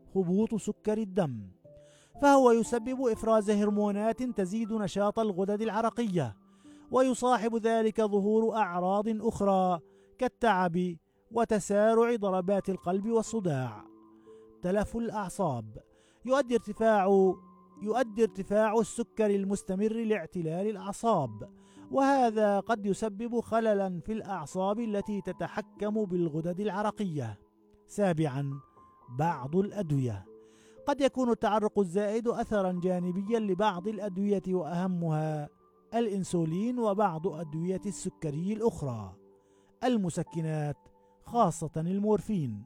هبوط سكر الدم، فهو يسبب إفراز هرمونات تزيد نشاط الغدد العرقية، ويصاحب ذلك ظهور أعراض أخرى كالتعب وتسارع ضربات القلب والصداع. تلف الأعصاب. يؤدي ارتفاع السكر المستمر لاعتلال الأعصاب، وهذا قد يسبب خللا في الأعصاب التي تتحكم بالغدد العرقية. 7. بعض الأدوية. قد يكون التعرق الزائد أثرا جانبيا لبعض الأدوية، وأهمها الإنسولين وبعض أدوية السكري الأخرى. المسكنات خاصة المورفين.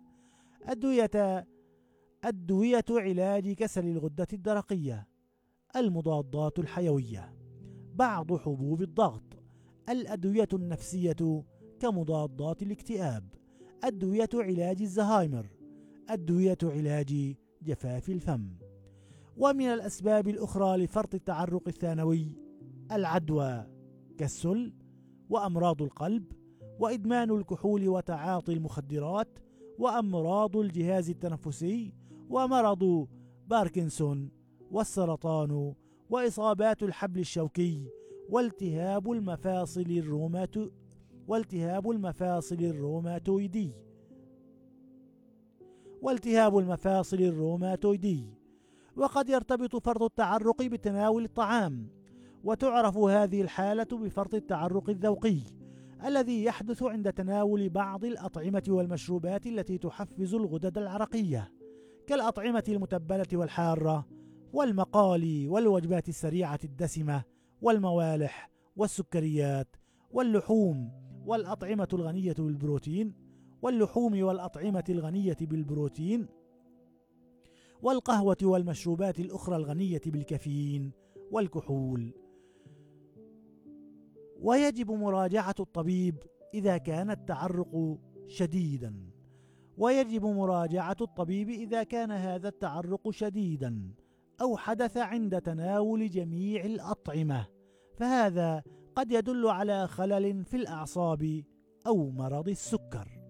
أدوية علاج كسل الغدة الدرقية. المضادات الحيوية. بعض حبوب الضغط. الأدوية النفسية كمضادات الاكتئاب. أدوية علاج الزهايمر. أدوية علاج جفاف الفم. ومن الأسباب الأخرى لفرط التعرق الثانوي العدوى كالسل وأمراض القلب وإدمان الكحول وتعاطي المخدرات وأمراض الجهاز التنفسي ومرض باركنسون والسرطان وإصابات الحبل الشوكي والتهاب المفاصل الروماتويدي. وقد يرتبط فرط التعرق بتناول الطعام، وتعرف هذه الحالة بفرط التعرق الذوقي الذي يحدث عند تناول بعض الأطعمة والمشروبات التي تحفز الغدد العرقية، كالأطعمة المتبلة والحارة والمقالي والوجبات السريعة الدسمة والموالح والسكريات واللحوم والأطعمة الغنية بالبروتين والقهوة والمشروبات الأخرى الغنية بالكافيين والكحول. ويجب مراجعة الطبيب إذا كان هذا التعرق شديدا أو حدث عند تناول جميع الأطعمة، فهذا قد يدل على خلل في الأعصاب أو مرض السكر.